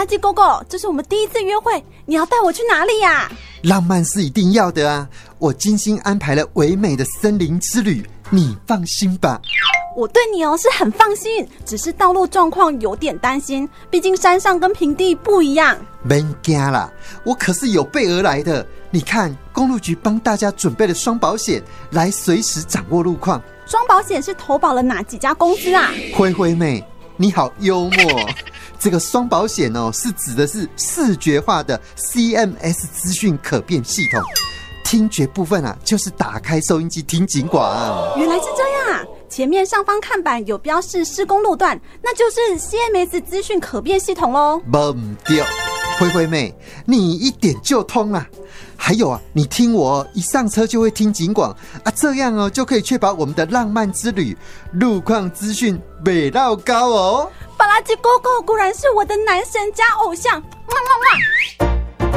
拉基狗狗，这是我们第一次约会，你要带我去哪里呀？ 浪漫是一定要的啊！我精心安排了唯美的森林之旅，你放心吧。 我对你是很放心，只是道路状况有点担心，毕竟山上跟平地不一样。 别惊啦，我可是有备而来的。你看，公路局帮大家准备了双保险，来随时掌握路况。 双保险是投保了哪几家公司啊？ 灰灰妹，你好幽默。这个双保险是指的是视觉化的 CMS 资讯可变系统，听觉部分就是打开收音机听警广。 原来是这样啊！前面上方看板有标示施工路段，那就是 CMS 资讯可变系统咯。不对，灰灰妹，你一点就通啦。还有你听我一上车就会听警广这样就可以确保我们的浪漫之旅路况资讯袂落高哦。 巴拉吉狗狗果然是我的男神加偶像，哇哇哇！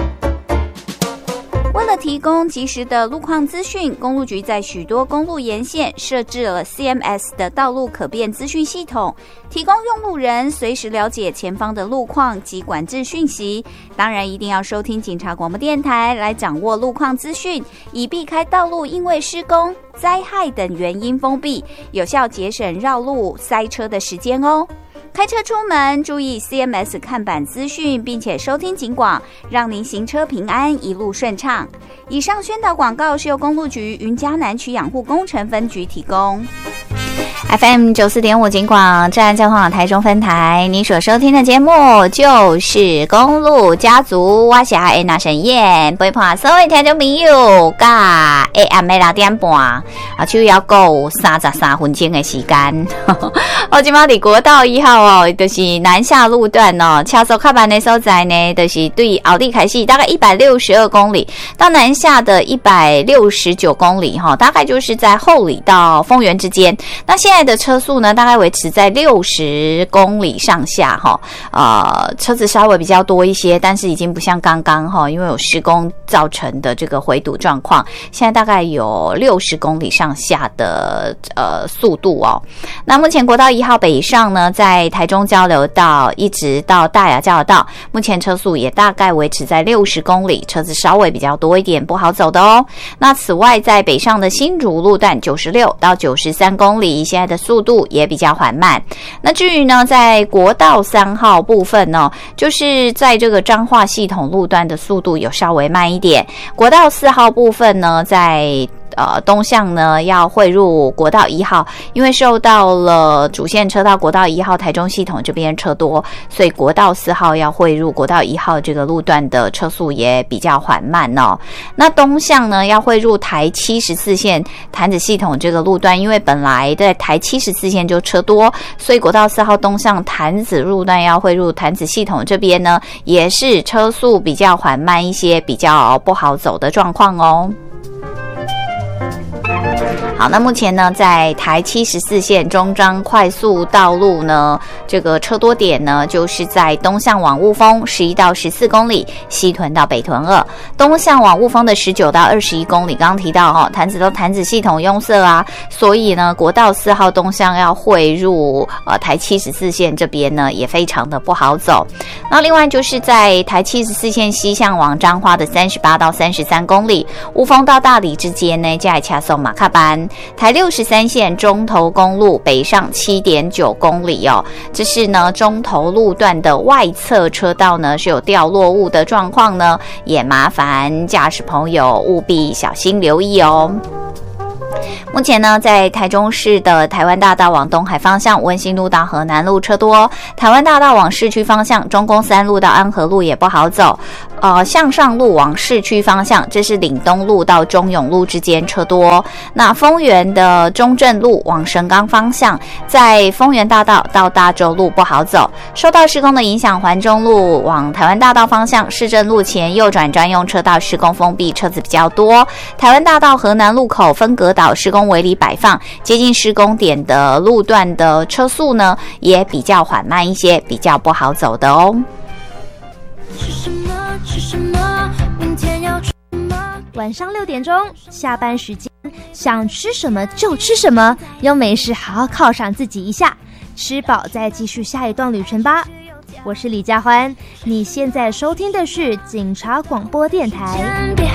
为了提供及时的路况资讯，公路局在许多公路沿线设置了 CMS 的道路可变资讯系统，提供用路人随时了解前方的路况及管制讯息。当然一定要收听警察广播电台来掌握路况资讯，以避开道路因为施工、灾害等原因封闭，有效节省绕路塞车的时间哦。开车出门注意 CMS 看板资讯，并且收听警广，让您行车平安，一路顺畅。以上宣导广告是由公路局云嘉南区养护工程分局提供。FM 94.5警广治安交通网台中分台，你所收听的节目就是公路家族，我是安娜沈燕，陪伴所有听众朋友甲下暗的6点半就要够33分钟的时间。我今嘛伫国道1号就是南下路段车速较慢的所在呢，就是对后里开始大概162公里到南下的169公里大概就是在后里到丰原之间。那现在的车速呢，大概维持在60公里上下车子稍微比较多一些，但是已经不像刚刚因为有施工造成的这个回堵状况，现在大概有60公里上下的速度那目前国道1号北上呢，在台中交流道一直到大雅交流道，目前车速也大概维持在60公里，车子稍微比较多一点，不好走的哦。那此外，在北上的新竹路段96到93公里，现在的速度也比较缓慢。那至于呢，在国道3号部分呢，就是在这个彰化系统路段的速度有稍微慢一点。国道4号部分呢，在东向呢要汇入国道1号，因为受到了主线车道国道1号台中系统这边车多，所以国道4号要汇入国道1号这个路段的车速也比较缓慢那东向呢要汇入台74线潭子系统这个路段，因为本来在台74线就车多，所以国道4号东向潭子路段要汇入潭子系统这边呢，也是车速比较缓慢一些，比较不好走的状况哦。好，那目前呢，在台74线中彰快速道路呢，这个车多点呢，就是在东向往雾峰11到14公里，西屯到北屯2，东向往雾峰的19到21公里。刚刚提到潭子都潭子系统拥塞所以呢，国道4号东向要汇入台74线这边呢，也非常的不好走。那另外就是在台74线西向往彰化的38到33公里，雾峰到大里之间呢，加恰送马卡班。台63线中投公路北上 7.9 公里这是呢中投路段的外侧车道呢是有掉落物的状况呢，也麻烦驾驶朋友务必小心留意哦。目前呢，在台中市的台湾大道往东海方向，文心路到河南路车多；台湾大道往市区方向，中宫3路到安和路也不好走。向上路往市区方向，这是岭东路到中永路之间车多。那丰原的中正路往神冈方向，在丰原大道到大洲路不好走。受到施工的影响，环中路往台湾大道方向，市政路前右转专用车道施工封闭，车子比较多。台湾大道河南路口分隔岛施工围篱摆放，接近施工点的路段的车速呢，也比较缓慢一些，比较不好走的哦。 吃什么？明天要吃什么？晚上6点钟，下班时间，想吃什么就吃什么，又没事好好犒赏自己一下，吃饱再继续下一段旅程吧。 我是李佳欢，你现在收听的是警察广播电台。